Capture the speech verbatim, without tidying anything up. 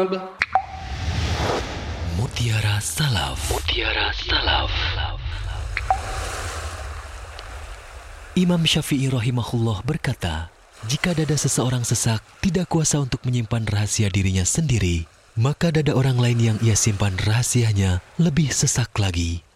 Mutiara Salaf. Mutiara Salaf. Imam Syafi'i rahimahullah berkata, jika dada seseorang sesak tidak kuasa untuk menyimpan rahasia dirinya sendiri, maka dada orang lain yang ia simpan rahasianya lebih sesak lagi.